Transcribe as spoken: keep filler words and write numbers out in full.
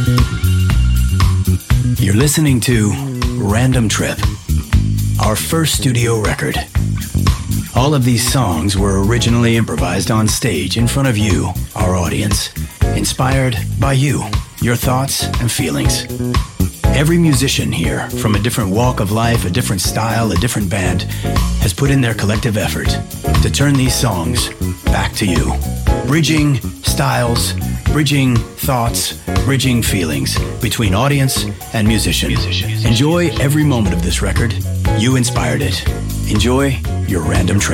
You're listening to Random Trip, our first studio record. All of these songs were originally improvised on stage in front of you, our audience, inspired by you, your thoughts and feelings. Every musician here, from a different walk of life, a different style, a different band, has put in their collective effort to turn these songs back to you. Bridging styles, bridging thoughts, bridging feelings between audience and musician. Enjoy every moment of this record. You inspired it. Enjoy your Random Trip.